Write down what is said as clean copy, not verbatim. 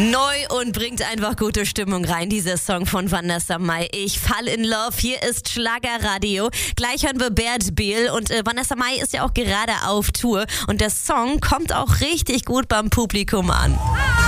Neu und bringt einfach gute Stimmung rein, dieser Song von Vanessa Mai. Ich fall in love, hier ist Schlagerradio. Gleich hören wir Bert Behl und Vanessa Mai ist ja auch gerade auf Tour und der Song kommt auch richtig gut beim Publikum an.